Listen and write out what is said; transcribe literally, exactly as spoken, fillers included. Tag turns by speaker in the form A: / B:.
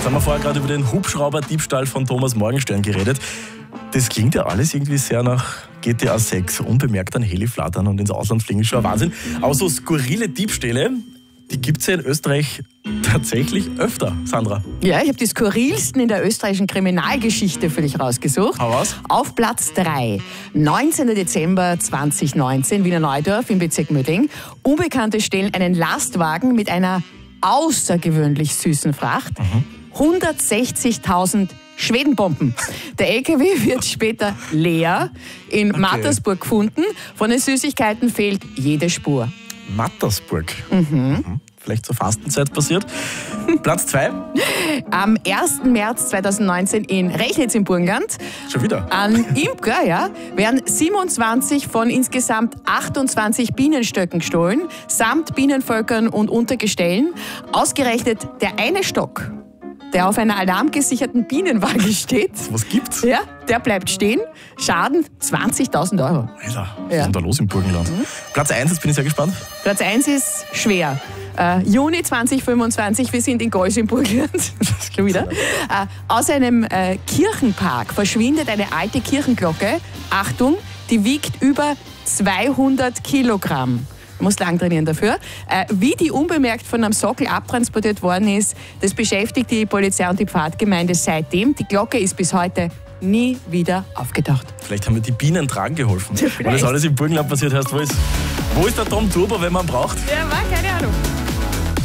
A: haben wir vorher gerade über den Hubschrauber-Diebstahl von Thomas Morgenstern geredet. Das klingt ja alles irgendwie sehr nach G T A sechs. Unbemerkt an Heli flattern und ins Ausland fliegen ist schon ein Wahnsinn. Aber so skurrile Diebstähle, die gibt es ja in Österreich tatsächlich öfter, Sandra.
B: Ja, ich habe die skurrilsten in der österreichischen Kriminalgeschichte für dich rausgesucht.
A: Hau raus.
B: Auf Platz drei, neunzehnten Dezember zweitausendneunzehn, Wiener Neudorf im Bezirk Mödling. Unbekannte stehlen einen Lastwagen mit einer außergewöhnlich süßen Fracht. Mhm. hundertsechzigtausend Schwedenbomben. Der L K W wird später leer in okay. Mattersburg gefunden. Von den Süßigkeiten fehlt jede Spur.
A: Mattersburg? Mhm. Mhm. Vielleicht zur Fastenzeit passiert. Platz zwei.
B: Am ersten März zweitausendneunzehn in Rechnitz im Burgenland.
A: Schon wieder?
B: An Imker, ja, werden siebenundzwanzig von insgesamt achtundzwanzig Bienenstöcken gestohlen, samt Bienenvölkern und Untergestellen. Ausgerechnet der eine Stock, der auf einer alarmgesicherten Bienenwaage steht.
A: Was gibt's?
B: Ja, der bleibt stehen. Schaden zwanzigtausend Euro.
A: Alter, was ja. ist denn da los im Burgenland? Mhm. Platz eins, jetzt bin ich sehr gespannt.
B: Platz eins ist schwer. Uh, Juni zweitausendfünfundzwanzig, wir sind in Gols im Burgenland. Schon wieder. Uh, aus einem uh, Kirchenpark verschwindet eine alte Kirchenglocke. Achtung, die wiegt über zweihundert Kilogramm. Man muss lang trainieren dafür. Uh, wie die unbemerkt von einem Sockel abtransportiert worden ist, das beschäftigt die Polizei und die Pfadgemeinde seitdem. Die Glocke ist bis heute nie wieder aufgetaucht.
A: Vielleicht haben wir die Bienen tragen geholfen. Ja, weil das alles im Burgenland passiert heißt, wo ist, wo ist der Tom Turbo, wenn man braucht?
B: Ja, war keine Ahnung.